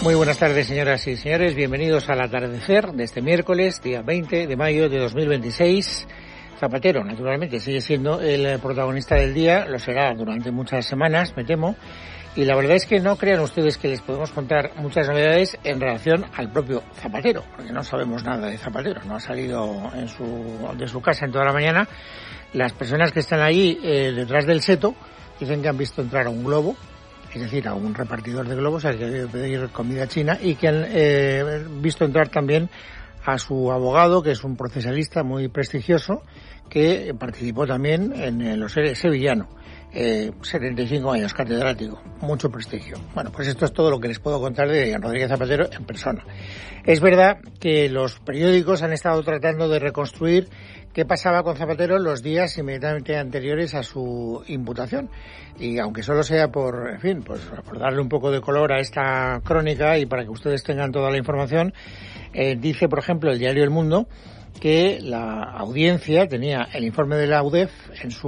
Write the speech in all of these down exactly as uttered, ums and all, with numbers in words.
Muy buenas tardes, señoras y señores. Bienvenidos al atardecer de este miércoles, día veinte de mayo de dos mil veintiséis. Zapatero, naturalmente, sigue siendo el protagonista del día. Lo será durante muchas semanas, me temo. Y la verdad es que no crean ustedes que les podemos contar muchas novedades en relación al propio Zapatero, porque no sabemos nada de Zapatero. No ha salido en su, de su casa en toda la mañana. Las personas que están allí eh, detrás del seto dicen que han visto entrar a un globo, es decir, a un repartidor de globos al que debe pedir comida china, y que han eh, visto entrar también a su abogado, que es un procesalista muy prestigioso, que participó también en los sevillano. Eh, setenta y cinco años, catedrático, mucho prestigio. Bueno, pues esto es todo lo que les puedo contar de Rodríguez Zapatero en persona. Es verdad que los periódicos han estado tratando de reconstruir qué pasaba con Zapatero los días inmediatamente anteriores a su imputación. Y aunque solo sea por, en fin, pues por darle un poco de color a esta crónica y para que ustedes tengan toda la información, eh, dice, por ejemplo, el diario El Mundo que la audiencia tenía el informe de la U D E F en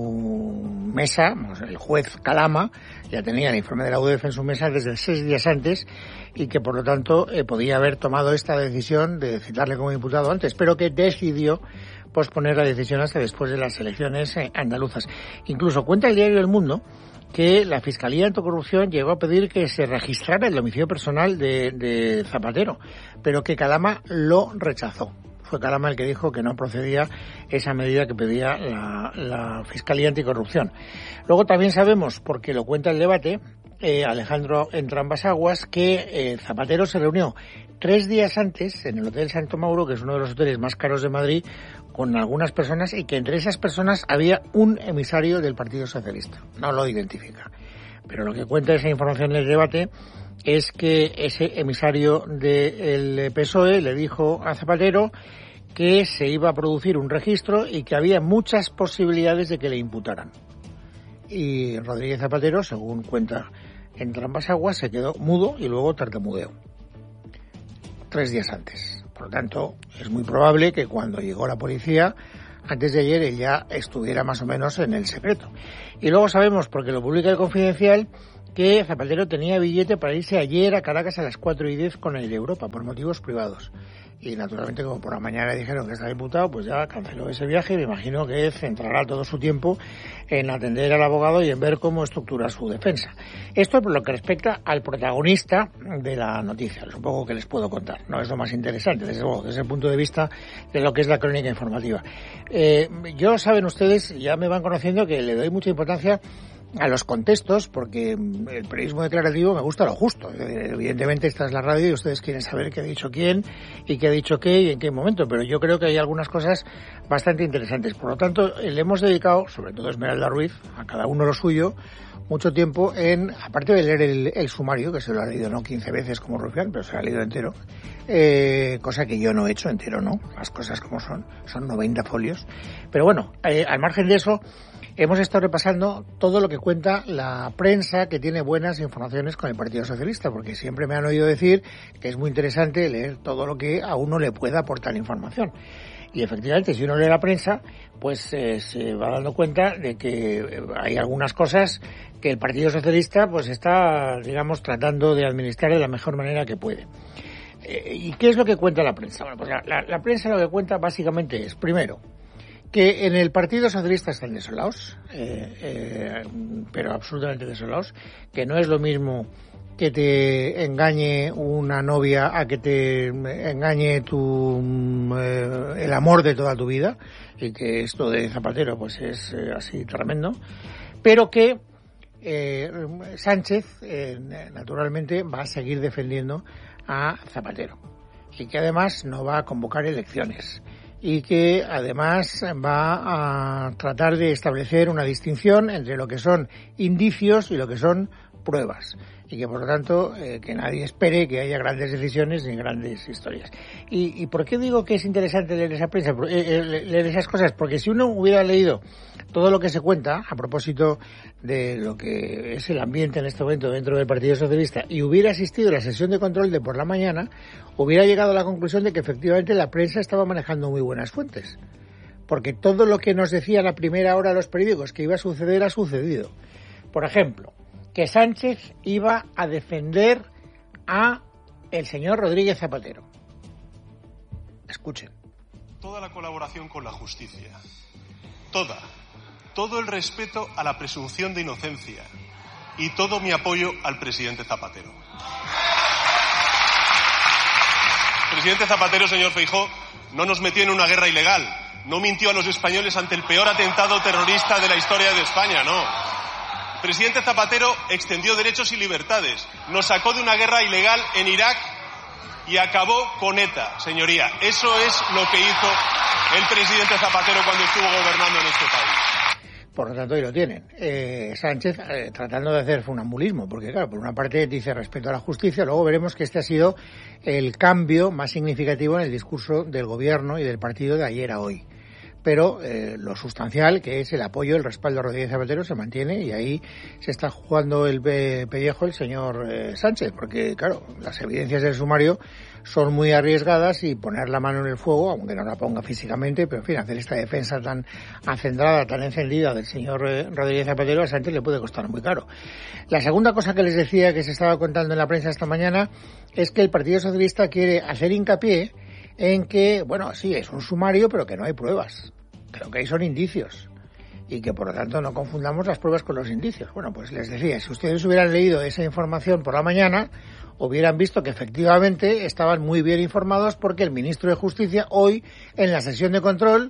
su mesa, el juez Calama ya tenía el informe de la U D E F en su mesa desde seis días antes y que por lo tanto eh, podía haber tomado esta decisión de citarle como imputado antes, pero que decidió posponer la decisión hasta después de las elecciones eh, andaluzas. Incluso cuenta el diario El Mundo que la Fiscalía Anticorrupción llegó a pedir que se registrara el domicilio personal de, de Zapatero, pero que Calama lo rechazó. Fue Calama el que dijo que no procedía esa medida que pedía la, la Fiscalía Anticorrupción. Luego también sabemos, porque lo cuenta el debate, eh, Alejandro Entrambas-Aguas, que eh, Zapatero se reunió tres días antes en el Hotel Santo Mauro, que es uno de los hoteles más caros de Madrid, con algunas personas y que entre esas personas había un emisario del Partido Socialista. No lo identifica. Pero lo que cuenta esa información en el debate es que ese emisario del P S O E le dijo a Zapatero que se iba a producir un registro y que había muchas posibilidades de que le imputaran. Y Rodríguez Zapatero, según cuenta Entrambas-Aguas, se quedó mudo y luego tartamudeó. Tres días antes. Por lo tanto, es muy probable que cuando llegó la policía, antes de ayer, él ya estuviera más o menos en el secreto. Y luego sabemos, porque lo publica el Confidencial, que Zapatero tenía billete para irse ayer a Caracas a las cuatro y diez con el de Europa, por motivos privados. Y naturalmente, como por la mañana dijeron que estaba imputado, pues ya canceló ese viaje y me imagino que centrará todo su tiempo en atender al abogado y en ver cómo estructura su defensa. Esto es por lo que respecta al protagonista de la noticia, es un poco que les puedo contar. No es lo más interesante, desde luego, desde el punto de vista de lo que es la crónica informativa. Eh, yo, saben ustedes, ya me van conociendo que le doy mucha importancia a los contextos, porque el periodismo declarativo me gusta lo justo. Evidentemente esta es la radio y ustedes quieren saber qué ha dicho quién y qué ha dicho qué y en qué momento, pero yo creo que hay algunas cosas bastante interesantes. Por lo tanto, le hemos dedicado, sobre todo Esmeralda Ruiz, a cada uno lo suyo, mucho tiempo en, aparte de leer el, el sumario, que se lo ha leído no quince veces como Rufián, pero se lo ha leído entero, eh, cosa que yo no he hecho entero, ¿no? Las cosas como son, son noventa folios. Pero bueno, eh, al margen de eso, hemos estado repasando todo lo que cuenta la prensa que tiene buenas informaciones con el Partido Socialista, porque siempre me han oído decir que es muy interesante leer todo lo que a uno le pueda aportar información. Y efectivamente, si uno lee la prensa, pues eh, se va dando cuenta de que hay algunas cosas que el Partido Socialista pues está, digamos, tratando de administrar de la mejor manera que puede. Eh, ¿Y qué es lo que cuenta la prensa? Bueno, pues la, la, la prensa lo que cuenta básicamente es, primero, que en el Partido Socialista están desolados, eh, eh, pero absolutamente desolados, que no es lo mismo que te engañe una novia a que te engañe tu eh, el amor de toda tu vida, y que esto de Zapatero pues es eh, así tremendo, pero que eh, Sánchez eh, naturalmente va a seguir defendiendo a Zapatero y que además no va a convocar elecciones y que además va a tratar de establecer una distinción entre lo que son indicios y lo que son pruebas, y que por lo tanto eh, que nadie espere que haya grandes decisiones ni grandes historias. ¿Y, y por qué digo que es interesante leer esa prensa, eh, leer esas cosas? Porque si uno hubiera leído todo lo que se cuenta a propósito de lo que es el ambiente en este momento dentro del Partido Socialista y hubiera asistido a la sesión de control de por la mañana, hubiera llegado a la conclusión de que efectivamente la prensa estaba manejando muy buenas fuentes, porque todo lo que nos decía a la primera hora los periódicos que iba a suceder ha sucedido. Por ejemplo, que Sánchez iba a defender a el señor Rodríguez Zapatero. Escuchen. Toda la colaboración con la justicia, toda, todo el respeto a la presunción de inocencia y todo mi apoyo al presidente Zapatero. Presidente Zapatero, señor Feijóo, no nos metió en una guerra ilegal, no mintió a los españoles ante el peor atentado terrorista de la historia de España, no. El presidente Zapatero extendió derechos y libertades, nos sacó de una guerra ilegal en Irak y acabó con ETA, señoría. Eso es lo que hizo el presidente Zapatero cuando estuvo gobernando en este país. Por lo tanto, ahí lo tienen. Eh, Sánchez eh, tratando de hacer funambulismo, porque claro, por una parte dice respeto a la justicia, luego veremos que este ha sido el cambio más significativo en el discurso del gobierno y del partido de ayer a hoy. Pero eh, lo sustancial, que es el apoyo, el respaldo a Rodríguez Zapatero, se mantiene y ahí se está jugando el pe- pellejo el señor eh, Sánchez, porque claro, las evidencias del sumario son muy arriesgadas y poner la mano en el fuego, aunque no la ponga físicamente, pero en fin, hacer esta defensa tan acendrada, tan encendida del señor eh, Rodríguez Zapatero a Sánchez le puede costar muy caro. La segunda cosa que les decía que se estaba contando en la prensa esta mañana es que el Partido Socialista quiere hacer hincapié en que, bueno, sí, es un sumario, pero que no hay pruebas. Que lo que hay son indicios y que por lo tanto no confundamos las pruebas con los indicios. Bueno, pues les decía, si ustedes hubieran leído esa información por la mañana, hubieran visto que efectivamente estaban muy bien informados porque el ministro de Justicia hoy, en la sesión de control,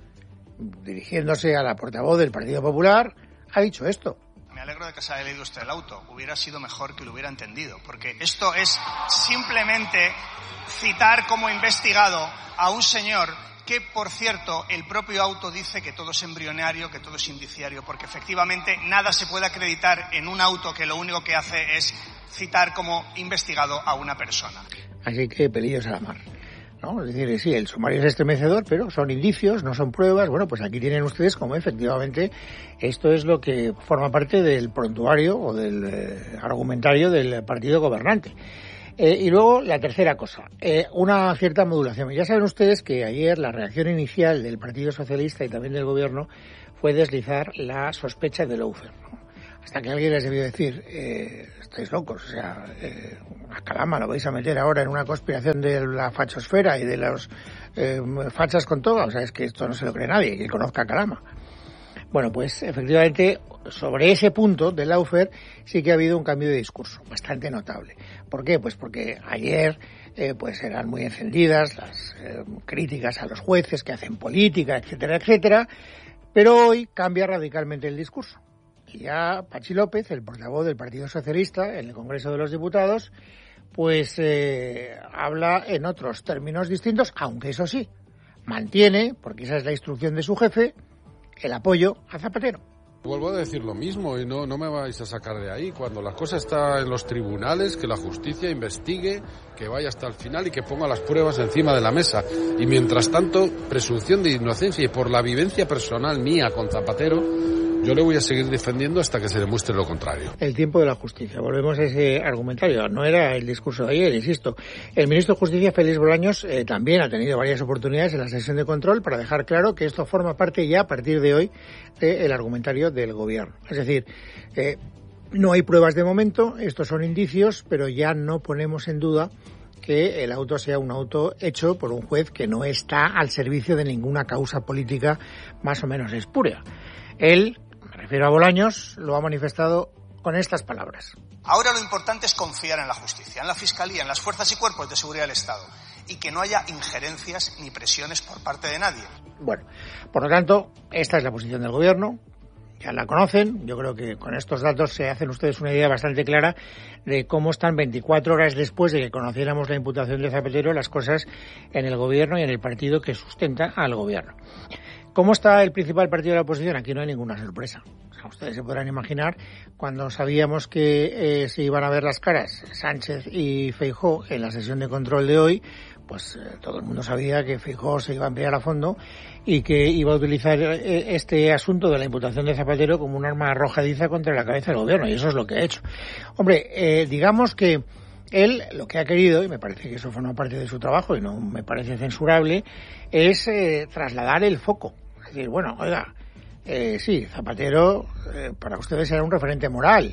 dirigiéndose a la portavoz del Partido Popular, ha dicho esto. Me alegro de que se haya leído usted el auto. Hubiera sido mejor que lo hubiera entendido, porque esto es simplemente citar como investigado a un señor que, por cierto, el propio auto dice que todo es embrionario, que todo es indiciario, porque efectivamente nada se puede acreditar en un auto que lo único que hace es citar como investigado a una persona. Así que pelillos a la mar, ¿no? Es decir, sí, el sumario es estremecedor, pero son indicios, no son pruebas. Bueno, pues aquí tienen ustedes como efectivamente esto es lo que forma parte del prontuario o del eh, argumentario del partido gobernante. Eh, y luego la tercera cosa, eh, una cierta modulación. Ya saben ustedes que ayer la reacción inicial del Partido Socialista y también del Gobierno fue deslizar la sospecha de lawfare, ¿no? Hasta que alguien les debió decir, eh, estáis locos, o sea, eh, a Calama lo vais a meter ahora en una conspiración de la fachosfera y de los eh, fachas con toga, o sea, es que esto no se lo cree nadie, que conozca a Calama. Bueno, pues efectivamente sobre ese punto del lawfare sí que ha habido un cambio de discurso bastante notable. ¿Por qué? Pues porque ayer eh, pues eran muy encendidas las eh, críticas a los jueces que hacen política, etcétera, etcétera, pero hoy cambia radicalmente el discurso. Y ya Patxi López, el portavoz del Partido Socialista en el Congreso de los Diputados, pues eh, habla en otros términos distintos, aunque eso sí, mantiene, porque esa es la instrucción de su jefe, el apoyo a Zapatero. Vuelvo a decir lo mismo y no, no me vais a sacar de ahí. Cuando la cosa está en los tribunales, que la justicia investigue, que vaya hasta el final y que ponga las pruebas encima de la mesa. Y mientras tanto, presunción de inocencia y por la vivencia personal mía con Zapatero, yo le voy a seguir defendiendo hasta que se demuestre lo contrario. El tiempo de la justicia. Volvemos a ese argumentario. No era el discurso de ayer, insisto. El ministro de Justicia, Félix Bolaños, eh, también ha tenido varias oportunidades en la sesión de control para dejar claro que esto forma parte ya a partir de hoy del argumentario del gobierno. Es decir, eh, no hay pruebas de momento, estos son indicios, pero ya no ponemos en duda que el auto sea un auto hecho por un juez que no está al servicio de ninguna causa política más o menos espúrea. Él, me refiero a Bolaños, lo ha manifestado con estas palabras. Ahora lo importante es confiar en la justicia, en la Fiscalía, en las fuerzas y cuerpos de seguridad del Estado y que no haya injerencias ni presiones por parte de nadie. Bueno, por lo tanto, esta es la posición del Gobierno. Ya la conocen. Yo creo que con estos datos se hacen ustedes una idea bastante clara de cómo están veinticuatro horas después de que conociéramos la imputación de Zapatero las cosas en el Gobierno y en el partido que sustenta al Gobierno. ¿Cómo está el principal partido de la oposición? Aquí no hay ninguna sorpresa. O sea, ustedes se podrán imaginar cuando sabíamos que eh, se iban a ver las caras Sánchez y Feijóo en la sesión de control de hoy, pues eh, todo el mundo sabía que Feijóo se iba a emplear a fondo y que iba a utilizar eh, este asunto de la imputación de Zapatero como un arma arrojadiza contra la cabeza del Gobierno, y eso es lo que ha hecho. Hombre, eh, digamos que él lo que ha querido, y me parece que eso forma parte de su trabajo y no me parece censurable, es eh, trasladar el foco. Es decir, bueno, oiga, eh, sí, Zapatero eh, para ustedes era un referente moral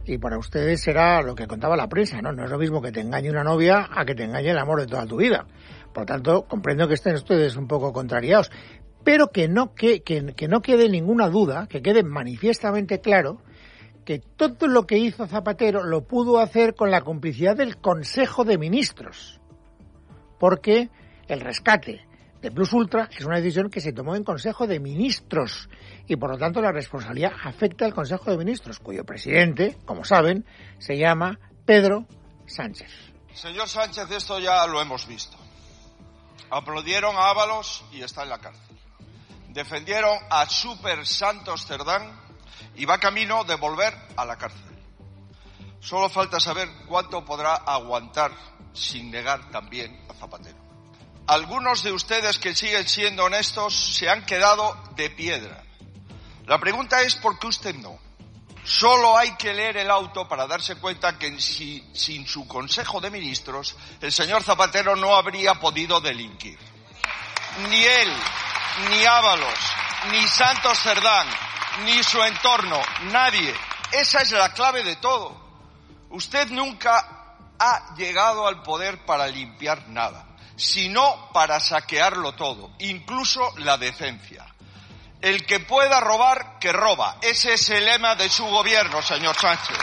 Y para ustedes será lo que contaba la prensa, ¿no? No es lo mismo que te engañe una novia a que te engañe el amor de toda tu vida. Por lo tanto, comprendo que estén ustedes un poco contrariados. Pero que no, que, que, que no quede ninguna duda, que quede manifiestamente claro que todo lo que hizo Zapatero lo pudo hacer con la complicidad del Consejo de Ministros. Porque el rescate de Plus Ultra es una decisión que se tomó en Consejo de Ministros y por lo tanto la responsabilidad afecta al Consejo de Ministros, cuyo presidente, como saben, se llama Pedro Sánchez. Señor Sánchez, esto ya lo hemos visto. Aplaudieron a Ábalos y está en la cárcel. Defendieron a Super Santos Cerdán y va camino de volver a la cárcel. Solo falta saber cuánto podrá aguantar sin negar también a Zapatero. Algunos de ustedes que siguen siendo honestos se han quedado de piedra. La pregunta es ¿por qué usted no? Solo hay que leer el auto para darse cuenta que si, sin su Consejo de Ministros el señor Zapatero no habría podido delinquir. Ni él, ni Ábalos, ni Santos Cerdán, ni su entorno, nadie. Esa es la clave de todo. Usted nunca ha llegado al poder para limpiar nada, sino para saquearlo todo, incluso la decencia. El que pueda robar, que roba. Ese es el lema de su gobierno, señor Sánchez.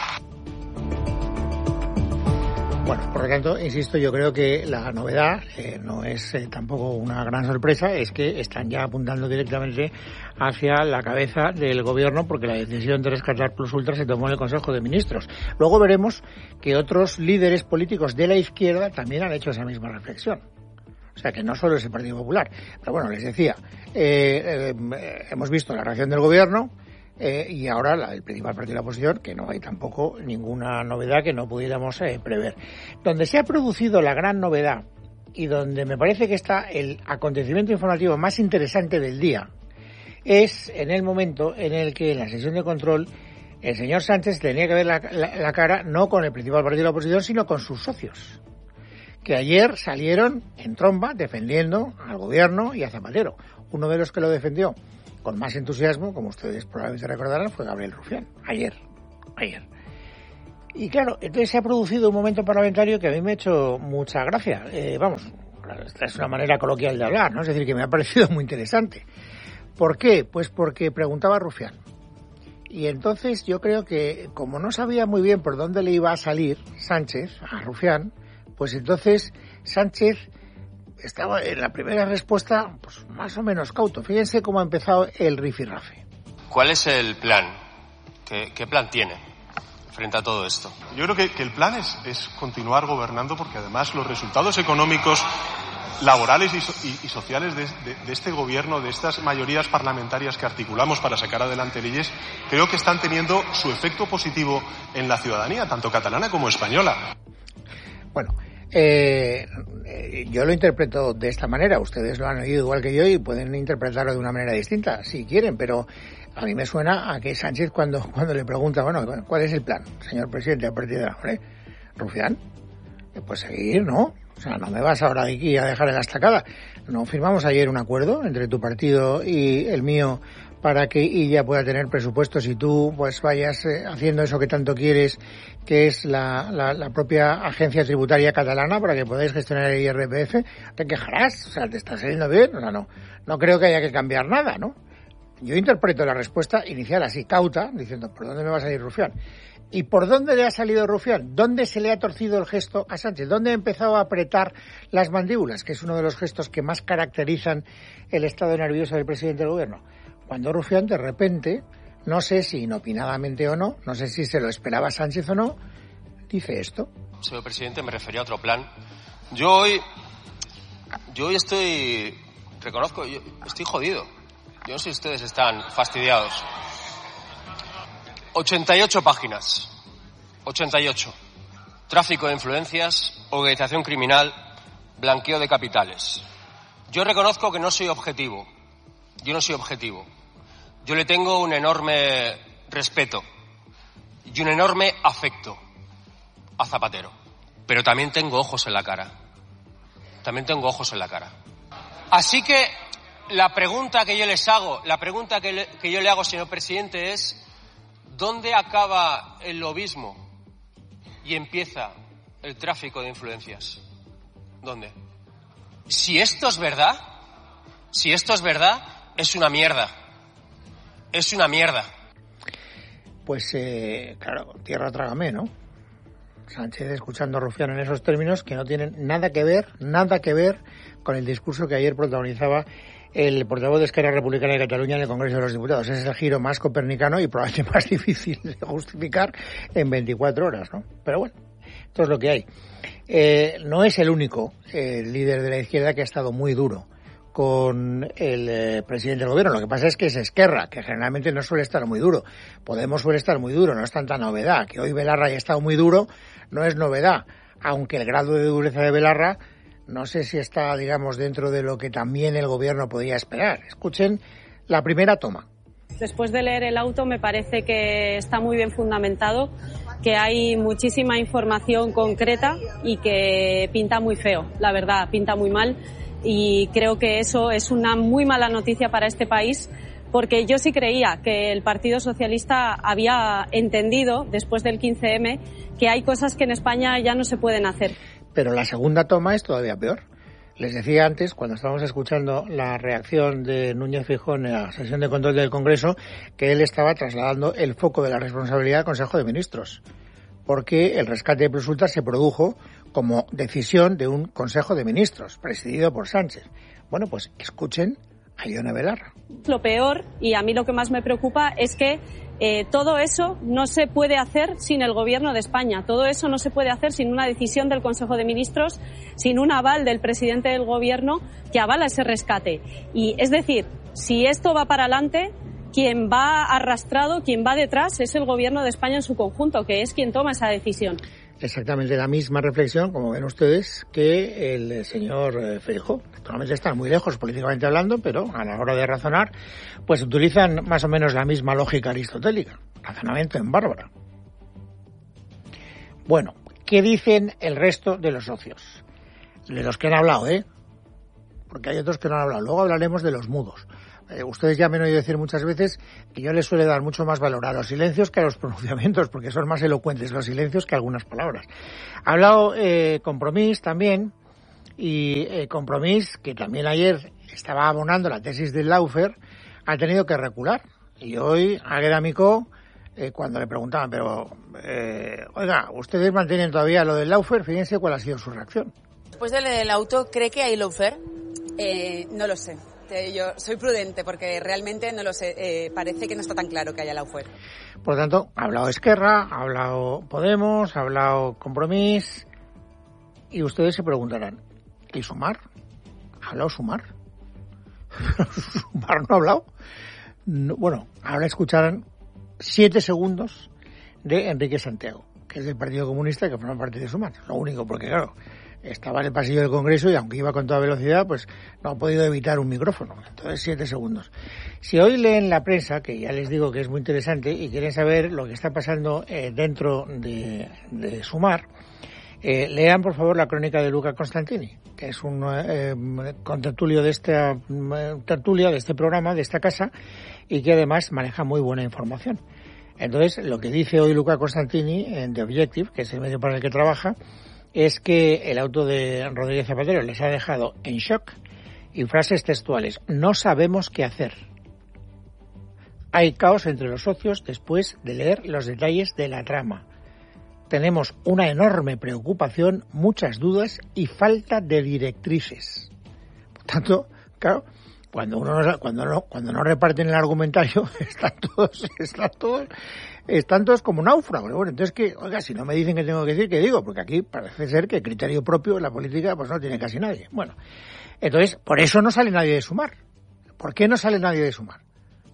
Bueno, por lo tanto, insisto, yo creo que la novedad, eh, no es eh, tampoco una gran sorpresa, es que están ya apuntando directamente hacia la cabeza del gobierno porque la decisión de rescatar Plus Ultra se tomó en el Consejo de Ministros. Luego veremos que otros líderes políticos de la izquierda también han hecho esa misma reflexión. O sea, que no solo es el Partido Popular. Pero bueno, les decía, eh, eh, hemos visto la reacción del gobierno eh, y ahora la, el principal partido de la oposición, que no hay tampoco ninguna novedad que no pudiéramos eh, prever. Donde se ha producido la gran novedad y donde me parece que está el acontecimiento informativo más interesante del día es en el momento en el que en la sesión de control el señor Sánchez tenía que ver la, la, la cara no con el principal partido de la oposición, sino con sus socios, que ayer salieron en tromba defendiendo al gobierno y a Zapatero. Uno de los que lo defendió con más entusiasmo, como ustedes probablemente recordarán, fue Gabriel Rufián. Ayer, ayer. Y claro, entonces se ha producido un momento parlamentario que a mí me ha hecho mucha gracia. Eh, vamos, esta es una manera coloquial de hablar, ¿no? Es decir, que me ha parecido muy interesante. ¿Por qué? Pues porque preguntaba a Rufián. Y entonces yo creo que, como no sabía muy bien por dónde le iba a salir Sánchez a Rufián, pues entonces Sánchez estaba en la primera respuesta pues más o menos cauto. Fíjense cómo ha empezado el rifirrafe. ¿Cuál es el plan? ¿Qué, qué plan tiene frente a todo esto? Yo creo que, que el plan es, es continuar gobernando porque además los resultados económicos, laborales y, so, y, y sociales de, de, de este gobierno, de estas mayorías parlamentarias que articulamos para sacar adelante leyes, creo que están teniendo su efecto positivo en la ciudadanía, tanto catalana como española. Bueno, eh, eh, yo lo interpreto de esta manera. Ustedes lo han oído igual que yo y pueden interpretarlo de una manera distinta, si quieren, pero a mí me suena a que Sánchez cuando, cuando le pregunta, bueno, ¿cuál es el plan, señor presidente, a partir de ahora? ¿Eh? Rufián, pues seguir, ¿no? O sea, no me vas ahora de aquí a dejar en la estacada. ¿No firmamos ayer un acuerdo entre tu partido y el mío para que ella pueda tener presupuestos y tú pues vayas eh, haciendo eso que tanto quieres, que es la, la, la propia agencia tributaria catalana, para que podáis gestionar el I R P F? ¿Te quejarás? O sea, ¿te está saliendo bien? O sea, no, no creo que haya que cambiar nada, ¿no? Yo interpreto la respuesta inicial así, cauta, diciendo, ¿por dónde me va a salir Rufián? ¿Y por dónde le ha salido Rufián? ¿Dónde se le ha torcido el gesto a Sánchez? ¿Dónde ha empezado a apretar las mandíbulas? Que es uno de los gestos que más caracterizan el estado nervioso del presidente del gobierno. Cuando Rufián, de repente, no sé si inopinadamente o no, no sé si se lo esperaba Sánchez o no, dice esto. Señor presidente, me refería a otro plan. Yo hoy, yo hoy estoy, reconozco, yo estoy jodido. Yo no sé si ustedes están fastidiados. ochenta y ocho páginas. ochenta y ocho. Tráfico de influencias, organización criminal, blanqueo de capitales. Yo reconozco que no soy objetivo. Yo no soy objetivo. Yo le tengo un enorme respeto y un enorme afecto a Zapatero. Pero también tengo ojos en la cara. También tengo ojos en la cara. Así que la pregunta que yo les hago, la pregunta que, le, que yo le hago, señor presidente, es ¿Dónde acaba el lobismo y empieza el tráfico de influencias? ¿Dónde? Si esto es verdad, si esto es verdad, es una mierda. Es una mierda. Pues, eh, claro, tierra trágame, ¿no? Sánchez escuchando a Rufián en esos términos que no tienen nada que ver, nada que ver con el discurso que ayer protagonizaba el portavoz de Esquerra Republicana de Cataluña en el Congreso de los Diputados. Ese es el giro más copernicano y probablemente más difícil de justificar en veinticuatro horas, ¿no? Pero bueno, esto es lo que hay. Eh, no es el único eh, líder de la izquierda que ha estado muy duro con el eh, presidente del gobierno. Lo que pasa es que es Esquerra, que generalmente no suele estar muy duro. Podemos suele estar muy duro, no es tanta novedad. Que hoy Belarra haya estado muy duro no es novedad, aunque el grado de dureza de Belarra no sé si está, digamos, dentro de lo que también el gobierno podía esperar. Escuchen la primera toma. Después de leer el auto me parece que está muy bien fundamentado, que hay muchísima información concreta y que pinta muy feo, la verdad, pinta muy mal. Y creo que eso es una muy mala noticia para este país, porque yo sí creía que el Partido Socialista había entendido, después del quince eme, que hay cosas que en España ya no se pueden hacer. Pero la segunda toma es todavía peor. Les decía antes, cuando estábamos escuchando la reacción de Núñez Feijóo en la sesión de control del Congreso, que él estaba trasladando el foco de la responsabilidad al Consejo de Ministros, porque el rescate de Prosulta se produjo como decisión de un Consejo de Ministros, presidido por Sánchez. Bueno, pues escuchen a Ione Belarra. Lo peor, y a mí lo que más me preocupa, es que eh, todo eso no se puede hacer sin el Gobierno de España. Todo eso no se puede hacer sin una decisión del Consejo de Ministros, sin un aval del presidente del Gobierno que avala ese rescate. Y es decir, si esto va para adelante, quien va arrastrado, quien va detrás, es el Gobierno de España en su conjunto, que es quien toma esa decisión. Exactamente la misma reflexión, como ven ustedes, que el señor Feijóo. Naturalmente están muy lejos políticamente hablando, pero a la hora de razonar, pues utilizan más o menos la misma lógica aristotélica. Razonamiento en bárbara. Bueno, ¿qué dicen el resto de los socios? De los que han hablado, ¿eh? Porque hay otros que no han hablado. Luego hablaremos de los mudos. Eh, ustedes ya me han oído decir muchas veces que yo les suele dar mucho más valor a los silencios que a los pronunciamientos, porque son más elocuentes los silencios que algunas palabras. Ha hablado eh, Compromís también, y eh, Compromís, que también ayer estaba abonando la tesis del Lawfare, ha tenido que recular. Y hoy, Águeda Micó, eh, cuando le preguntaban, pero, eh, oiga, ¿ustedes mantienen todavía lo del Lawfare? Fíjense cuál ha sido su reacción. Después de leer el auto, ¿cree que hay Lawfare? Eh, no lo sé. Yo soy prudente porque realmente no lo sé, eh, parece que no está tan claro que haya Lawfare. Por lo tanto, ha hablado Esquerra, ha hablado Podemos, ha hablado Compromís, y ustedes se preguntarán, ¿y Sumar? ¿Ha hablado Sumar? ¿Sumar no ha hablado? No, bueno, ahora escucharán siete segundos de Enrique Santiago, que es del Partido Comunista, que forma parte de Sumar. Lo único, porque claro, estaba en el pasillo del Congreso y aunque iba con toda velocidad, pues no ha podido evitar un micrófono. Entonces, siete segundos. Si hoy leen la prensa, que ya les digo que es muy interesante, y quieren saber lo que está pasando eh, dentro de, de Sumar, eh, lean por favor la crónica de Luca Constantini, que es un eh, contertulio de esta eh, tertulia, de este programa, de esta casa, y que además maneja muy buena información. Entonces, lo que dice hoy Luca Constantini en The Objective, que es el medio para el que trabaja, es que el auto de Rodríguez Zapatero les ha dejado en shock, y frases textuales: no sabemos qué hacer. Hay caos entre los socios después de leer los detalles de la trama. Tenemos una enorme preocupación, muchas dudas y falta de directrices. Por tanto, claro, cuando uno no, cuando no, cuando no reparten el argumentario, están todos, están todos, están todos como náufragos. Bueno, entonces que, oiga, si no me dicen que tengo que decir, ¿qué digo? Porque aquí parece ser que criterio propio en la política pues no tiene casi nadie. Bueno, entonces, por eso no sale nadie de Sumar. ¿Por qué no sale nadie de Sumar?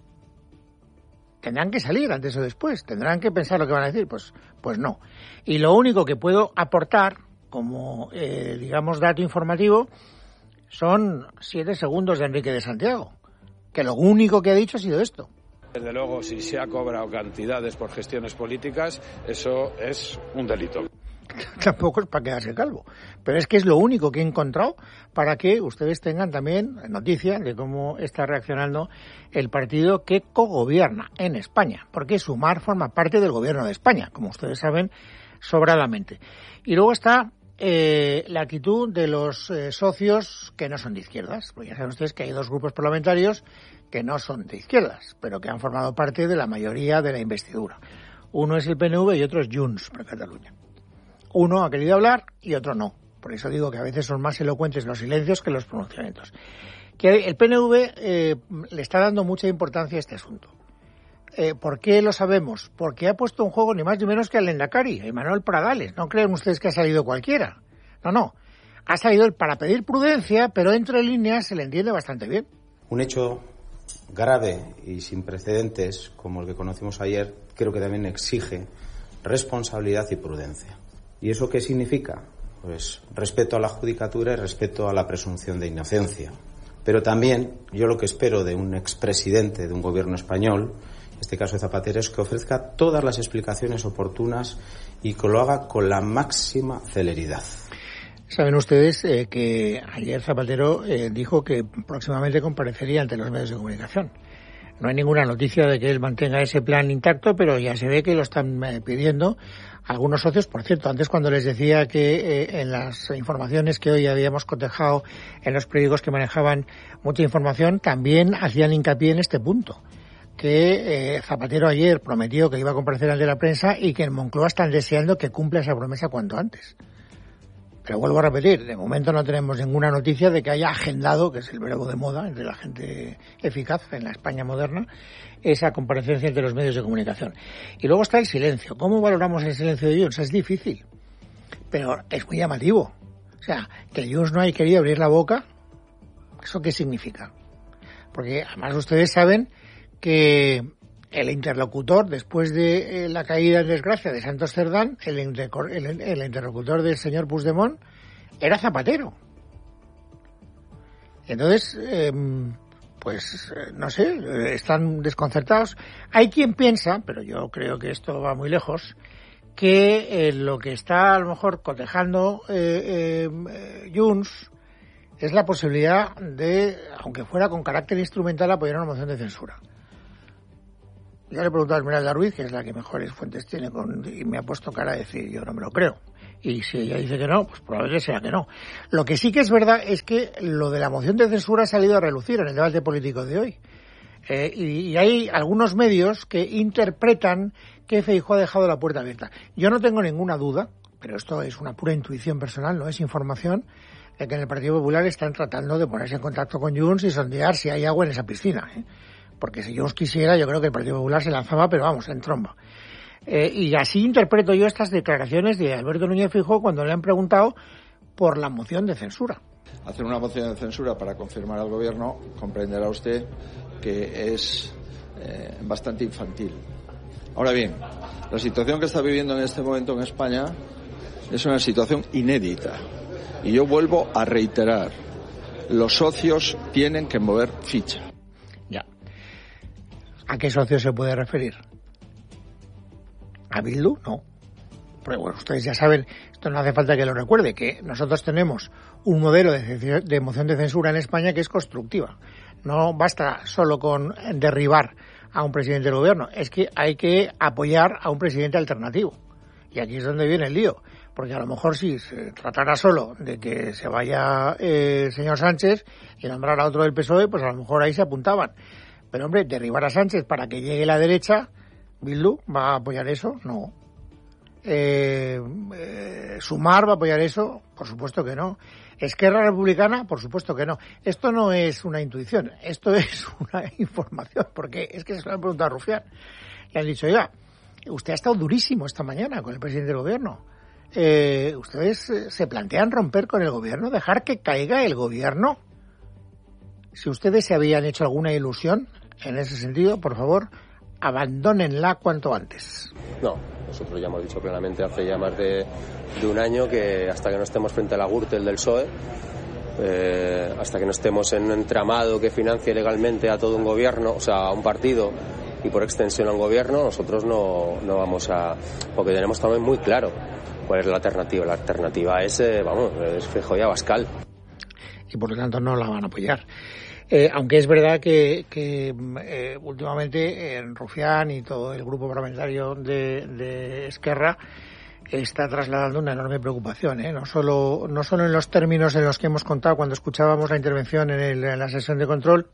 Tendrán que salir antes o después, tendrán que pensar lo que van a decir, pues, pues no. Y lo único que puedo aportar como, eh, digamos, dato informativo son siete segundos de Enrique de Santiago, que lo único que ha dicho ha sido esto. Desde luego, si se ha cobrado cantidades por gestiones políticas, eso es un delito. tampoco es para quedarse calvo. Pero es que es lo único que he encontrado para que ustedes tengan también noticia de cómo está reaccionando el partido que cogobierna en España. Porque Sumar forma parte del gobierno de España, como ustedes saben sobradamente. Y luego está eh, la actitud de los eh, socios que no son de izquierdas. Porque ya saben ustedes que hay dos grupos parlamentarios que no son de izquierdas, pero que han formado parte de la mayoría de la investidura. Uno es el P N V y otro es Junts para Cataluña. Uno ha querido hablar y otro no. Por eso digo que a veces son más elocuentes los silencios que los pronunciamientos. Que el P N V eh, le está dando mucha importancia a este asunto. Eh, ¿Por qué lo sabemos? Porque ha puesto en juego ni más ni menos que al Lehendakari, Emmanuel Pradales. No creen ustedes que ha salido cualquiera. No, no. Ha salido él para pedir prudencia, pero entre líneas se le entiende bastante bien. Un hecho grave y sin precedentes, como el que conocimos ayer, creo que también exige responsabilidad y prudencia. ¿Y eso qué significa? Pues respeto a la judicatura y respeto a la presunción de inocencia. Pero también yo lo que espero de un expresidente de un gobierno español, en este caso de Zapatero, es que ofrezca todas las explicaciones oportunas y que lo haga con la máxima celeridad. Saben ustedes eh, que ayer Zapatero eh, dijo que próximamente comparecería ante los medios de comunicación. No hay ninguna noticia de que él mantenga ese plan intacto, pero ya se ve que lo están eh, pidiendo algunos socios. Por cierto, antes cuando les decía que eh, en las informaciones que hoy habíamos cotejado en los periódicos que manejaban mucha información, también hacían hincapié en este punto, que eh, Zapatero ayer prometió que iba a comparecer ante la prensa y que en Moncloa están deseando que cumpla esa promesa cuanto antes. Pero vuelvo a repetir, de momento no tenemos ninguna noticia de que haya agendado, que es el verbo de moda entre la gente eficaz en la España moderna, esa comparecencia entre los medios de comunicación. Y luego está el silencio. ¿Cómo valoramos el silencio de Junts? Es difícil, pero es muy llamativo. O sea, que Junts no haya querido abrir la boca, ¿eso qué significa? Porque además ustedes saben que el interlocutor, después de eh, la caída en desgracia de Santos Cerdán, el, intercor- el, el interlocutor del señor Puigdemont era Zapatero. Entonces, eh, pues, eh, no sé, eh, están desconcertados. Hay quien piensa, pero yo creo que esto va muy lejos, que eh, lo que está a lo mejor cotejando eh, eh, Junts es la posibilidad de, aunque fuera con carácter instrumental, apoyar una moción de censura. Ya le he preguntado a Esmeralda Ruiz, que es la que mejores fuentes tiene, con, y me ha puesto cara a decir, yo no me lo creo. Y si ella dice que no, pues probablemente sea que no. Lo que sí que es verdad es que lo de la moción de censura ha salido a relucir en el debate político de hoy. Eh, y, y hay algunos medios que interpretan que Feijóo ha dejado la puerta abierta. Yo no tengo ninguna duda, pero esto es una pura intuición personal, no es información, de que en el Partido Popular están tratando de ponerse en contacto con Junts y sondear si hay agua en esa piscina, ¿eh? Porque si Junts quisiera, yo creo que el Partido Popular se lanzaba, pero vamos, en tromba. Eh, y así interpreto yo estas declaraciones de Alberto Núñez Feijóo cuando le han preguntado por la moción de censura. Hacer una moción de censura para confirmar al Gobierno, comprenderá usted que es eh, bastante infantil. Ahora bien, la situación que está viviendo en este momento en España es una situación inédita. Y yo vuelvo a reiterar, los socios tienen que mover ficha. Ya. ¿A qué socio se puede referir? ¿A Bildu? No. Pero bueno, ustedes ya saben, esto no hace falta que lo recuerde, que nosotros tenemos un modelo de, de moción de censura en España que es constructiva. No basta solo con derribar a un presidente del gobierno, es que hay que apoyar a un presidente alternativo. Y aquí es donde viene el lío. Porque a lo mejor si se tratara solo de que se vaya eh, el señor Sánchez y nombrar a otro del P S O E, pues a lo mejor ahí se apuntaban. Pero hombre, derribar a Sánchez para que llegue la derecha, ¿Bildu va a apoyar eso? No. Eh, eh, ¿Sumar va a apoyar eso? Por supuesto que no. ¿Esquerra Republicana? Por supuesto que no. Esto no es una intuición, esto es una información, porque es que se lo han preguntado a Rufián. Le han dicho, oiga, usted ha estado durísimo esta mañana con el presidente del gobierno. Eh, ¿Ustedes eh, se plantean romper con el gobierno, dejar que caiga el gobierno? Si ustedes se habían hecho alguna ilusión en ese sentido, por favor, abandónenla cuanto antes. No, nosotros ya hemos dicho claramente hace ya más de, de un año que hasta que no estemos frente a la Gürtel del P S O E, eh, hasta que no estemos en un entramado que financie legalmente a todo un gobierno, o sea, a un partido y por extensión a un gobierno, nosotros no, no vamos a... Porque tenemos también muy claro ¿Cuál es la alternativa? La alternativa es, eh, vamos, es Feijóo y Abascal. Y por lo tanto no la van a apoyar. Eh, aunque es verdad que, que eh, últimamente en Rufián y todo el grupo parlamentario de, de Esquerra está trasladando una enorme preocupación, ¿eh? no solo no solo en los términos en los que hemos contado cuando escuchábamos la intervención en, el, en la sesión de control,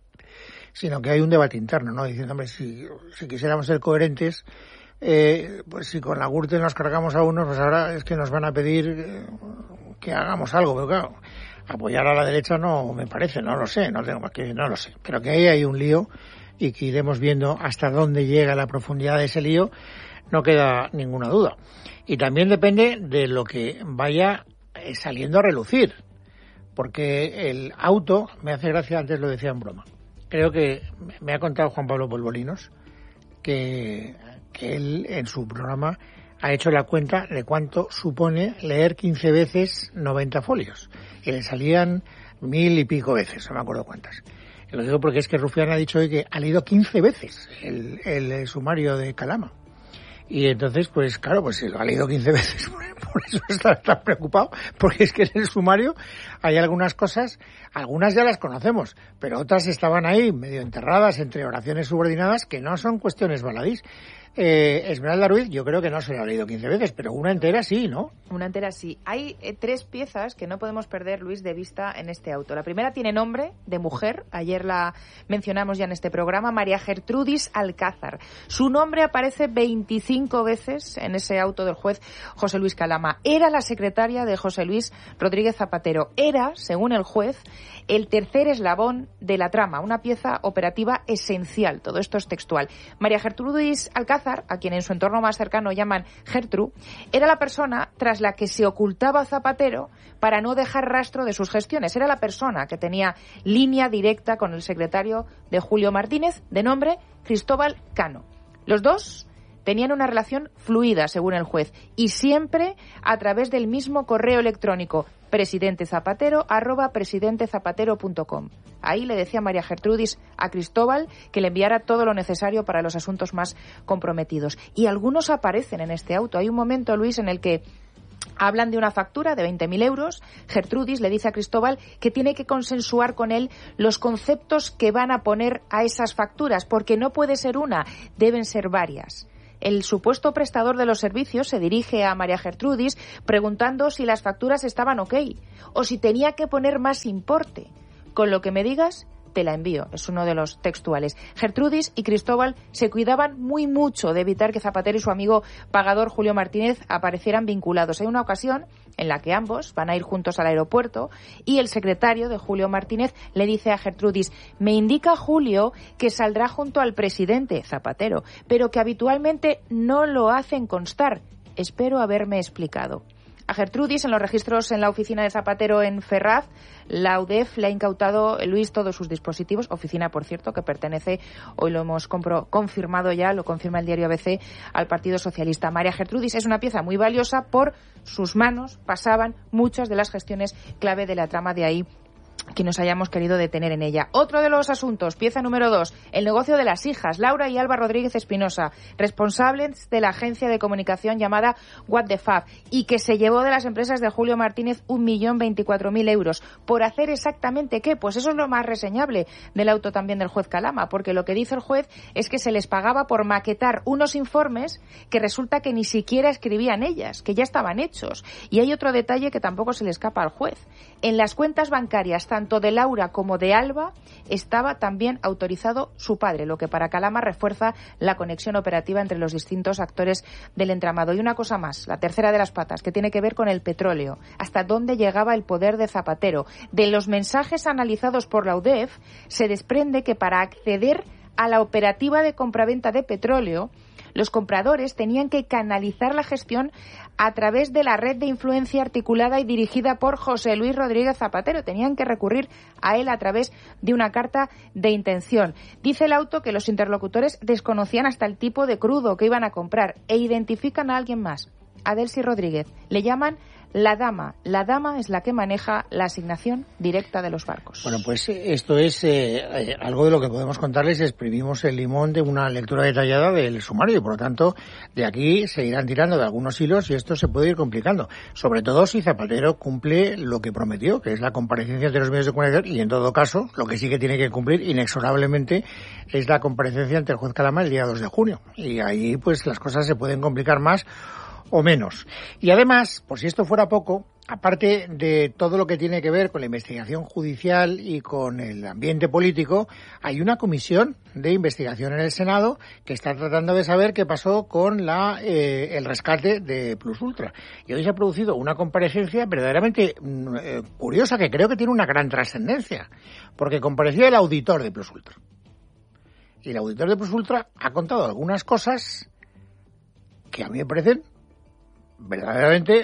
sino que hay un debate interno, ¿no? Diciendo, hombre, si, si quisiéramos ser coherentes, eh, pues si con la Gürtel nos cargamos a unos, pues ahora es que nos van a pedir eh, que hagamos algo, pero claro, apoyar a la derecha no me parece, no lo sé, no tengo más que, no lo sé, pero que ahí hay un lío y que iremos viendo hasta dónde llega la profundidad de ese lío, no queda ninguna duda. Y también depende de lo que vaya saliendo a relucir, porque el auto, me hace gracia, antes lo decía en broma, creo que me ha contado Juan Pablo Polvorinos que, que él en su programa ha hecho la cuenta de cuánto supone leer quince veces noventa folios, y le salían mil y pico veces, no me acuerdo cuántas. Y lo digo porque es que Rufián ha dicho hoy que ha leído quince veces el, el, el sumario de Calama. Y entonces, pues claro, pues lo ha leído quince veces, por eso está tan preocupado, porque es que en el sumario hay algunas cosas, algunas ya las conocemos, pero otras estaban ahí medio enterradas entre oraciones subordinadas que no son cuestiones baladís. Eh, Esmeralda Ruiz, yo creo que no se lo ha leído quince veces, pero una entera sí, ¿no? Una entera sí. Hay eh, tres piezas que no podemos perder, Luis, de vista en este auto. La primera tiene nombre de mujer, ayer la mencionamos ya en este programa, María Gertrudis Alcázar. Su nombre aparece veinticinco veces en ese auto del juez José Luis Calama. Era la secretaria de José Luis Rodríguez Zapatero. Era, según el juez, el tercer eslabón de la trama, una pieza operativa esencial. Todo esto es textual. María Gertrudis Alcázar, a quien en su entorno más cercano llaman Gertru, era la persona tras la que se ocultaba Zapatero para no dejar rastro de sus gestiones. Era la persona que tenía línea directa con el secretario de Julio Martínez, de nombre Cristóbal Cano. Los dos tenían una relación fluida, según el juez, y siempre a través del mismo correo electrónico, presidentezapatero arroba presidentezapatero punto com. Ahí le decía María Gertrudis a Cristóbal que le enviara todo lo necesario para los asuntos más comprometidos. Y algunos aparecen en este auto. Hay un momento, Luis, en el que hablan de una factura de veinte mil euros. Gertrudis le dice a Cristóbal que tiene que consensuar con él los conceptos que van a poner a esas facturas, porque no puede ser una, deben ser varias. El supuesto prestador de los servicios se dirige a María Gertrudis preguntando si las facturas estaban ok o si tenía que poner más importe. Con lo que me digas, te la envío. Es uno de los textuales. Gertrudis y Cristóbal se cuidaban muy mucho de evitar que Zapatero y su amigo pagador Julio Martínez aparecieran vinculados. Hay una ocasión en la que ambos van a ir juntos al aeropuerto y el secretario de Julio Martínez le dice a Gertrudis: me indica Julio que saldrá junto al presidente Zapatero, pero que habitualmente no lo hacen constar. Espero haberme explicado. A Gertrudis, en los registros en la oficina de Zapatero en Ferraz, la U D E F le ha incautado, Luis, todos sus dispositivos, oficina, por cierto, que pertenece, hoy lo hemos compro, confirmado ya, lo confirma el diario A B C, al Partido Socialista. María Gertrudis es una pieza muy valiosa, por sus manos pasaban muchas de las gestiones clave de la trama, de ahí que nos hayamos querido detener en ella. Otro de los asuntos, pieza número dos, el negocio de las hijas, Laura y Alba Rodríguez Espinosa, responsables de la agencia de comunicación llamada What the Fab, y que se llevó de las empresas de Julio Martínez un millón veinticuatro mil euros. ¿Por hacer exactamente qué? Pues eso es lo más reseñable del auto también del juez Calama, porque lo que dice el juez es que se les pagaba por maquetar unos informes que resulta que ni siquiera escribían ellas, que ya estaban hechos. Y hay otro detalle que tampoco se le escapa al juez. En las cuentas bancarias, tanto de Laura como de Alba, estaba también autorizado su padre, lo que para Calama refuerza la conexión operativa entre los distintos actores del entramado. Y una cosa más, la tercera de las patas, que tiene que ver con el petróleo. ¿Hasta dónde llegaba el poder de Zapatero? De los mensajes analizados por la U D E F se desprende que para acceder a la operativa de compraventa de petróleo, los compradores tenían que canalizar la gestión a través de la red de influencia articulada y dirigida por José Luis Rodríguez Zapatero. Tenían que recurrir a él a través de una carta de intención. Dice el auto que los interlocutores desconocían hasta el tipo de crudo que iban a comprar e identifican a alguien más, a Delcy Rodríguez. Le llaman la dama. La dama es la que maneja la asignación directa de los barcos. Bueno, pues esto es eh, eh, algo de lo que podemos contarles. Exprimimos el limón de una lectura detallada del sumario y, por lo tanto, de aquí se irán tirando de algunos hilos y esto se puede ir complicando. Sobre todo si Zapatero cumple lo que prometió, que es la comparecencia ante los medios de comunicación, y en todo caso, lo que sí que tiene que cumplir inexorablemente es la comparecencia ante el juez Calama el día dos de junio. Y ahí, pues, las cosas se pueden complicar más o menos. Y además, por si esto fuera poco, aparte de todo lo que tiene que ver con la investigación judicial y con el ambiente político, hay una comisión de investigación en el Senado que está tratando de saber qué pasó con la eh, el rescate de Plus Ultra. Y hoy se ha producido una comparecencia verdaderamente eh, curiosa que creo que tiene una gran trascendencia, porque compareció el auditor de Plus Ultra. Y el auditor de Plus Ultra ha contado algunas cosas que a mí me parecen verdaderamente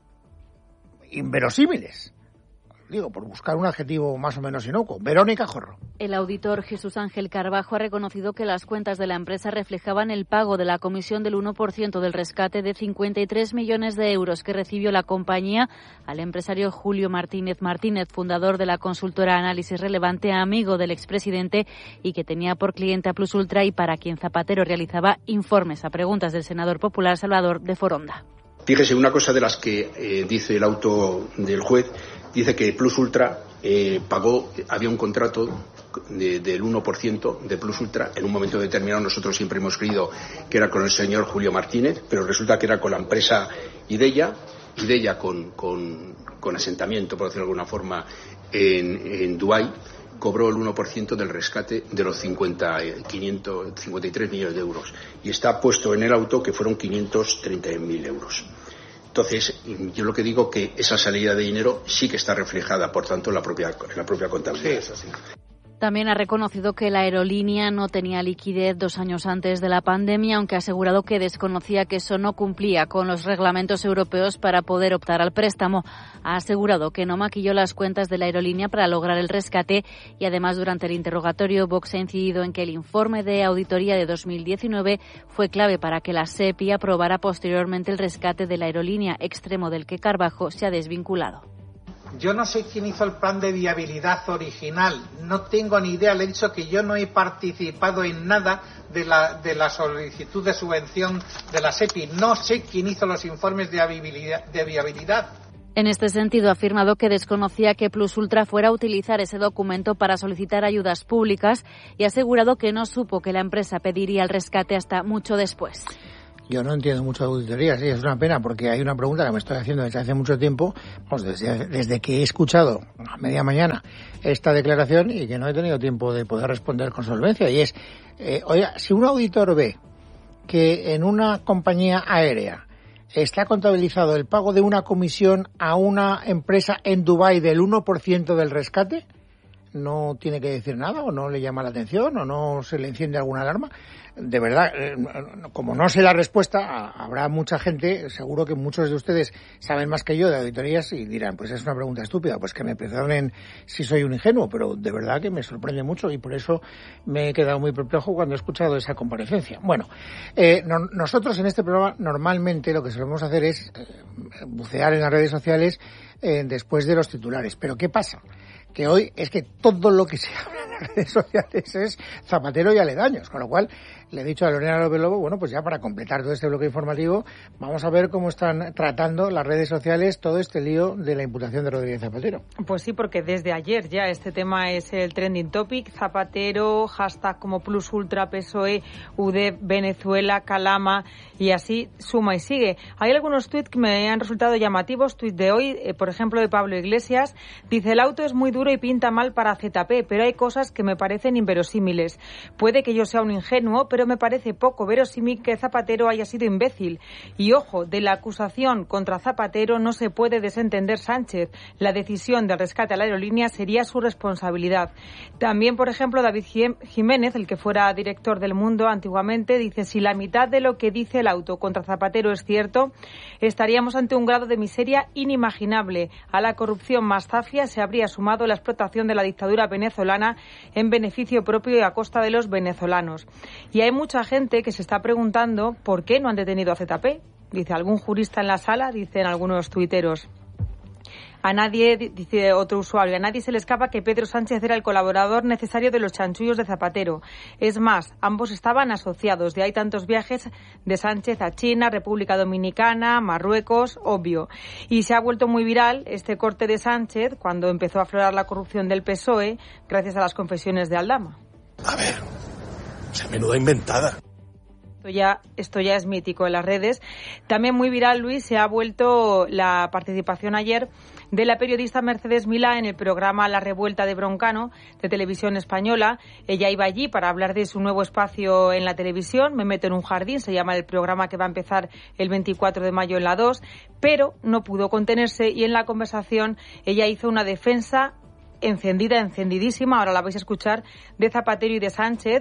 inverosímiles. Digo, por buscar un adjetivo más o menos inocuo. Verónica Jorro. El auditor Jesús Ángel Carbajo ha reconocido que las cuentas de la empresa reflejaban el pago de la comisión del uno por ciento del rescate de cincuenta y tres millones de euros que recibió la compañía al empresario Julio Martínez Martínez, fundador de la consultora Análisis Relevante, amigo del expresidente y que tenía por cliente a Plus Ultra y para quien Zapatero realizaba informes a preguntas del senador popular Salvador de Foronda. Fíjese, una cosa de las que eh, dice el auto del juez, dice que Plus Ultra eh, pagó, había un contrato de, del uno por ciento de Plus Ultra. En un momento determinado nosotros siempre hemos creído que era con el señor Julio Martínez, pero resulta que era con la empresa Ideya, Ideya con, con, con asentamiento, por decirlo de alguna forma, en, en Dubái, cobró el uno por ciento del rescate de los cincuenta, quinientos, cincuenta y tres millones de euros. Y está puesto en el auto que fueron quinientos treinta mil euros. Entonces, yo lo que digo que esa salida de dinero sí que está reflejada, por tanto, en la propia, en la propia contabilidad. Sí, eso sí. También ha reconocido que la aerolínea no tenía liquidez dos años antes de la pandemia, aunque ha asegurado que desconocía que eso no cumplía con los reglamentos europeos para poder optar al préstamo. Ha asegurado que no maquilló las cuentas de la aerolínea para lograr el rescate y además durante el interrogatorio Vox ha incidido en que el informe de auditoría de dos mil diecinueve fue clave para que la SEPI aprobara posteriormente el rescate de la aerolínea, extremo del que Carbajo se ha desvinculado. Yo no sé quién hizo el plan de viabilidad original, no tengo ni idea, le he dicho que yo no he participado en nada de la, de la solicitud de subvención de la SEPI, no sé quién hizo los informes de viabilidad. De viabilidad. En este sentido, ha afirmado que desconocía que Plus Ultra fuera a utilizar ese documento para solicitar ayudas públicas y ha asegurado que no supo que la empresa pediría el rescate hasta mucho después. Yo no entiendo mucho de auditoría, sí, es una pena porque hay una pregunta que me estoy haciendo desde hace mucho tiempo, pues desde, desde que he escuchado a media mañana esta declaración y que no he tenido tiempo de poder responder con solvencia, y es, eh, oiga, si un auditor ve que en una compañía aérea está contabilizado el pago de una comisión a una empresa en Dubái del uno por ciento del rescate, ¿no tiene que decir nada o no le llama la atención o no se le enciende alguna alarma? De verdad, como no sé la respuesta, habrá mucha gente, seguro que muchos de ustedes saben más que yo de auditorías y dirán, pues es una pregunta estúpida, pues que me perdonen si soy un ingenuo, pero de verdad que me sorprende mucho y por eso me he quedado muy perplejo cuando he escuchado esa comparecencia. Bueno, eh, no, nosotros en este programa normalmente lo que solemos hacer es eh, bucear en las redes sociales eh, después de los titulares, pero ¿qué pasa? Que hoy es que todo lo que se habla en las redes sociales es Zapatero y aledaños, con lo cual le he dicho a Lorena López Lobo, bueno, pues ya para completar todo este bloque informativo, vamos a ver cómo están tratando las redes sociales todo este lío de la imputación de Rodríguez Zapatero. Pues sí, porque desde ayer ya este tema es el trending topic. Zapatero, hashtag como Plus Ultra, P S O E, U D E P, Venezuela, Calama, y así suma y sigue. Hay algunos tuits que me han resultado llamativos. Tuit de hoy, eh, por ejemplo, de Pablo Iglesias, dice: el auto es muy duro y pinta mal para Z P, pero hay cosas que me parecen inverosímiles. Puede que yo sea un ingenuo, pero me parece poco verosímil que Zapatero haya sido imbécil. Y ojo, de la acusación contra Zapatero no se puede desentender Sánchez. La decisión del rescate a la aerolínea sería su responsabilidad. También, por ejemplo, David Jiménez, el que fuera director del Mundo antiguamente, dice: si la mitad de lo que dice el auto contra Zapatero es cierto, estaríamos ante un grado de miseria inimaginable. A la corrupción más zafia se habría sumado la explotación de la dictadura venezolana en beneficio propio y a costa de los venezolanos. Y hay mucha gente que se está preguntando por qué no han detenido a Z P. Dice, ¿algún jurista en la sala? Dicen algunos tuiteros. A nadie, dice otro usuario, a nadie se le escapa que Pedro Sánchez era el colaborador necesario de los chanchullos de Zapatero. Es más, ambos estaban asociados. De ahí tantos viajes de Sánchez a China, República Dominicana, Marruecos, obvio. Y se ha vuelto muy viral este corte de Sánchez cuando empezó a aflorar la corrupción del P S O E gracias a las confesiones de Aldama. A ver, se menuda inventada. Esto ya, esto ya es mítico en las redes. También muy viral, Luis, se ha vuelto la participación ayer de la periodista Mercedes Milá en el programa La Revuelta de Broncano de Televisión Española. Ella iba allí para hablar de su nuevo espacio en la televisión, Me meto en un jardín, se llama el programa que va a empezar el veinticuatro de mayo en la dos, pero no pudo contenerse y en la conversación ella hizo una defensa encendida, encendidísima, ahora la vais a escuchar, de Zapatero y de Sánchez,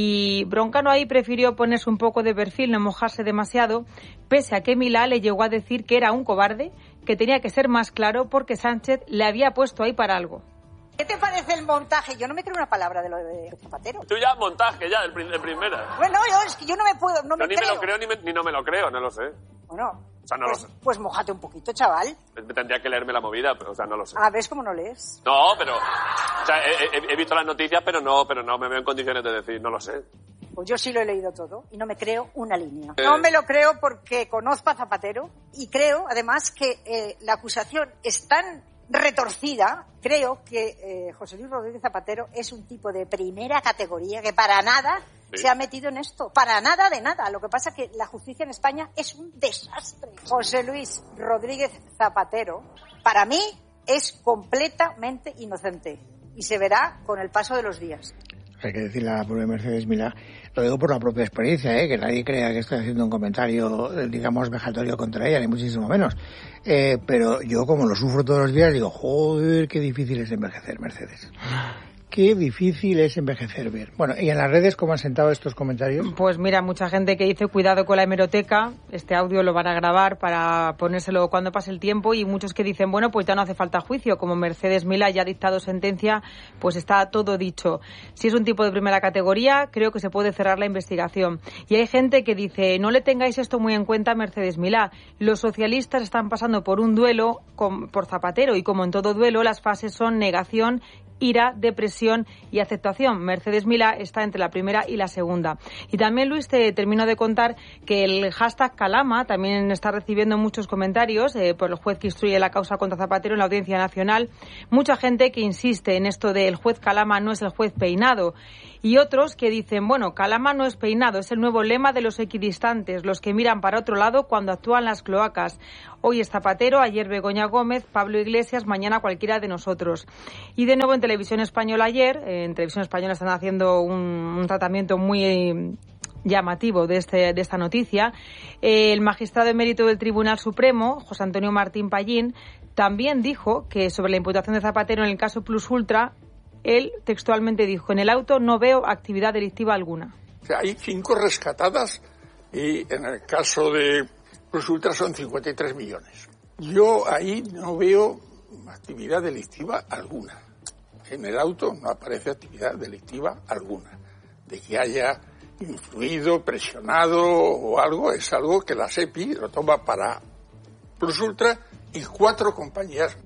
y Broncano ahí prefirió ponerse un poco de perfil, no mojarse demasiado, pese a que Milá le llegó a decir que era un cobarde, que tenía que ser más claro porque Sánchez le había puesto ahí para algo. ¿Qué te parece el montaje? Yo no me creo una palabra de lo de Zapatero. Tú ya montaje, ya, de, de primera. Bueno, yo, es que yo no me puedo, no me ni creo. Ni me lo creo ni, me, ni no me lo creo, no lo sé. Bueno, o sea, no pues, lo sé. Pues mojate un poquito, chaval. Tendría que leerme la movida, pero, o sea, no lo sé. Ah, ¿ves cómo no lees? No, pero... O sea, he, he, he visto las noticias, pero no, pero no me veo en condiciones de decir, no lo sé. Pues yo sí lo he leído todo y no me creo una línea. Eh... No me lo creo porque conozco a Zapatero y creo, además, que eh, la acusación es tan retorcida. Creo que eh, José Luis Rodríguez Zapatero es un tipo de primera categoría que para nada sí. se ha metido en esto. Para nada de nada. Lo que pasa es que la justicia en España es un desastre. José Luis Rodríguez Zapatero, para mí, es completamente inocente y se verá con el paso de los días. Hay que decirle a la propia Mercedes Milá, lo digo por la propia experiencia, ¿eh? Que nadie crea que estoy haciendo un comentario, digamos, vejatorio contra ella, ni muchísimo menos. Eh, pero yo, como lo sufro todos los días, digo, joder, qué difícil es envejecer, Mercedes. Qué difícil es envejecer bien. Bueno, ¿y en las redes cómo han sentado estos comentarios? Pues mira, mucha gente que dice cuidado con la hemeroteca, este audio lo van a grabar para ponérselo cuando pase el tiempo, y muchos que dicen, bueno, pues ya no hace falta juicio, como Mercedes Milá ya ha dictado sentencia, pues está todo dicho. Si es un tipo de primera categoría, creo que se puede cerrar la investigación. Y hay gente que dice, no le tengáis esto muy en cuenta a Mercedes Milá, los socialistas están pasando por un duelo con, por Zapatero, y como en todo duelo, las fases son negación, ira, depresión y aceptación. Mercedes Milá está entre la primera y la segunda. Y también, Luis, te termino de contar que el hashtag Calama también está recibiendo muchos comentarios eh, por el juez que instruye la causa contra Zapatero en la Audiencia Nacional. Mucha gente que insiste en esto de el juez Calama no es el juez Peinado. Y otros que dicen, bueno, Calama no es Peinado, es el nuevo lema de los equidistantes, los que miran para otro lado cuando actúan las cloacas. Hoy es Zapatero, ayer Begoña Gómez, Pablo Iglesias, mañana cualquiera de nosotros. Y de nuevo en Televisión Española ayer, en Televisión Española están haciendo un, un tratamiento muy llamativo de, este, de esta noticia. El magistrado emérito del Tribunal Supremo, José Antonio Martín Pallín, también dijo que sobre la imputación de Zapatero en el caso Plus Ultra, él textualmente dijo, en el auto no veo actividad delictiva alguna. O sea, hay cinco rescatadas y en el caso de Plus Ultra son cincuenta y tres millones. Yo ahí no veo actividad delictiva alguna. En el auto no aparece actividad delictiva alguna. De que haya influido, presionado o algo, es algo que la SEPI lo toma para Plus Ultra y cuatro compañías.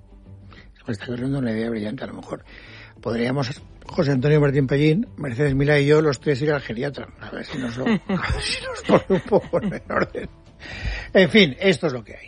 Me está ocurriendo una idea brillante, a lo mejor. Podríamos, José Antonio Martín Pallín, Mercedes Milá y yo, los tres ir al geriatra. A ver si nos, a ver si nos pone un poco en orden. En fin, esto es lo que hay.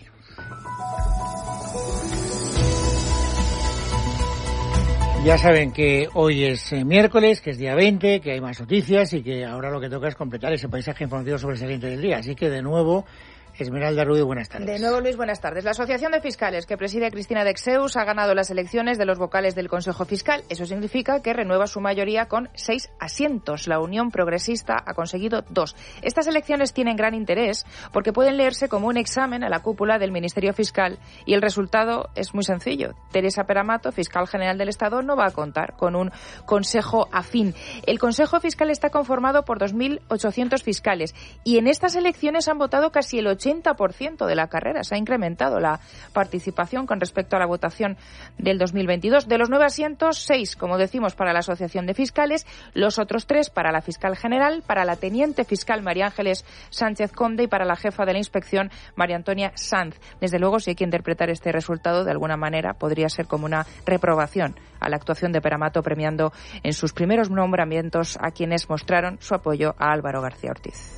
Ya saben que hoy es eh, miércoles, que es día veinte, que hay más noticias y que ahora lo que toca es completar ese paisaje informativo sobre el siguiente del día. Así que, de nuevo, Esmeralda Ruiz, buenas tardes. De nuevo, Luis, buenas tardes. La Asociación de Fiscales que preside Cristina Dexeus ha ganado las elecciones de los vocales del Consejo Fiscal. Eso significa que renueva su mayoría con seis asientos. La Unión Progresista ha conseguido dos. Estas elecciones tienen gran interés porque pueden leerse como un examen a la cúpula del Ministerio Fiscal y el resultado es muy sencillo. Teresa Peramato, fiscal general del Estado, no va a contar con un consejo afín. El Consejo Fiscal está conformado por dos mil ochocientos fiscales y en estas elecciones han votado casi el ochenta ochenta por ciento de la carrera. Se ha incrementado la participación con respecto a la votación del dos mil veintidós. De los nueve asientos, seis, como decimos, para la Asociación de Fiscales, los otros tres para la fiscal general, para la teniente fiscal María Ángeles Sánchez Conde y para la jefa de la inspección María Antonia Sanz. Desde luego, si hay que interpretar este resultado de alguna manera, podría ser como una reprobación a la actuación de Peramato, premiando en sus primeros nombramientos a quienes mostraron su apoyo a Álvaro García Ortiz.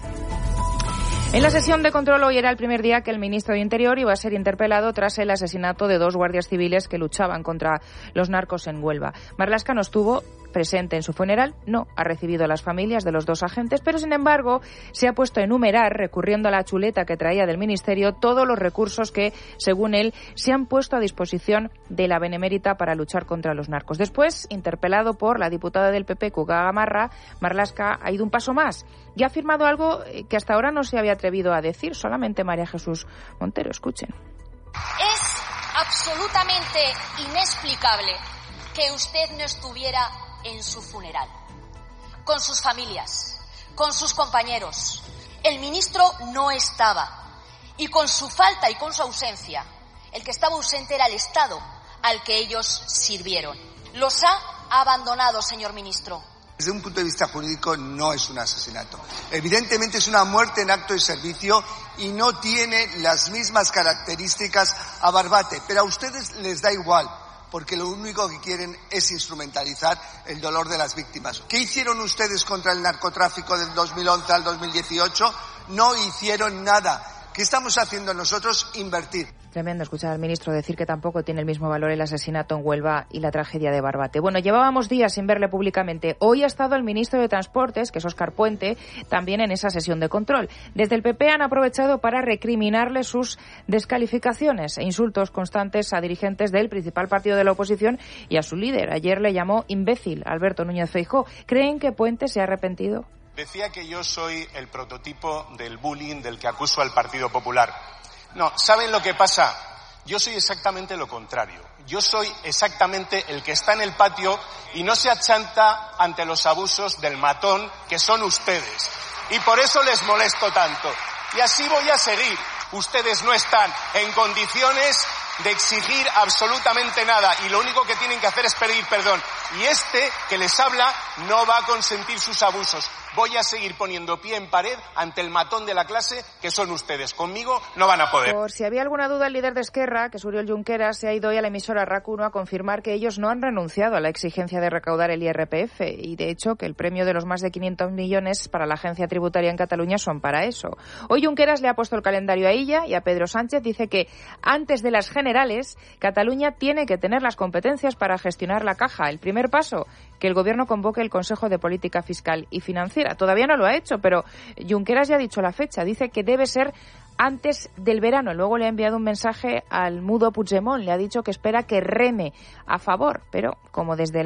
En la sesión de control hoy era el primer día que el ministro de Interior iba a ser interpelado tras el asesinato de dos guardias civiles que luchaban contra los narcos en Huelva. Marlaska no estuvo presente en su funeral, no ha recibido a las familias de los dos agentes, pero sin embargo se ha puesto a enumerar, recurriendo a la chuleta que traía del Ministerio, todos los recursos que, según él, se han puesto a disposición de la Benemérita para luchar contra los narcos. Después, interpelado por la diputada del P P, Cuca Gamarra, Marlaska ha ido un paso más y ha afirmado algo que hasta ahora no se había atrevido a decir solamente María Jesús Montero. Escuchen. Es absolutamente inexplicable que usted no estuviera en su funeral, con sus familias, con sus compañeros. El ministro no estaba y con su falta y con su ausencia, el que estaba ausente era el Estado al que ellos sirvieron. Los ha abandonado, señor ministro. Desde un punto de vista jurídico no es un asesinato. Evidentemente es una muerte en acto de servicio y no tiene las mismas características a Barbate, pero a ustedes les da igual, porque lo único que quieren es instrumentalizar el dolor de las víctimas. ¿Qué hicieron ustedes contra el narcotráfico del dos mil once al dos mil dieciocho? No hicieron nada. ¿Qué estamos haciendo nosotros? Invertir. Tremendo escuchar al ministro decir que tampoco tiene el mismo valor el asesinato en Huelva y la tragedia de Barbate. Bueno, llevábamos días sin verle públicamente. Hoy ha estado el ministro de Transportes, que es Óscar Puente, también en esa sesión de control. Desde el P P han aprovechado para recriminarle sus descalificaciones e insultos constantes a dirigentes del principal partido de la oposición y a su líder. Ayer le llamó imbécil Alberto Núñez Feijóo. ¿Creen que Puente se ha arrepentido? Decía que yo soy el prototipo del bullying del que acuso al Partido Popular. No, ¿saben lo que pasa? Yo soy exactamente lo contrario. Yo soy exactamente el que está en el patio y no se achanta ante los abusos del matón que son ustedes. Y por eso les molesto tanto. Y así voy a seguir. Ustedes no están en condiciones de exigir absolutamente nada y lo único que tienen que hacer es pedir perdón. Y este que les habla no va a consentir sus abusos. Voy a seguir poniendo pie en pared ante el matón de la clase que son ustedes. Conmigo no van a poder. Por si había alguna duda, el líder de Esquerra, que es Oriol Junqueras, se ha ido hoy a la emisora R A C uno a confirmar que ellos no han renunciado a la exigencia de recaudar el I R P F y, de hecho, que el premio de los más de quinientos millones para la agencia tributaria en Cataluña son para eso. Hoy Junqueras le ha puesto el calendario a ella y a Pedro Sánchez. Dice que antes de las generales, Cataluña tiene que tener las competencias para gestionar la caja. El primer paso, que el Gobierno convoque el Consejo de Política Fiscal y Financiera. Todavía no lo ha hecho, pero Junqueras ya ha dicho la fecha. Dice que debe ser antes del verano. Luego le ha enviado un mensaje al mudo Puigdemont. Le ha dicho que espera que reme a favor, pero como desde la